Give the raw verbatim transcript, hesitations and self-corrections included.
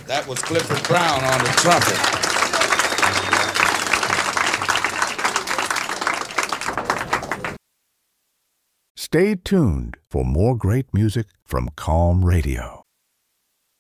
That was Clifford Brown on the trumpet. Stay tuned for more great music from Calm Radio.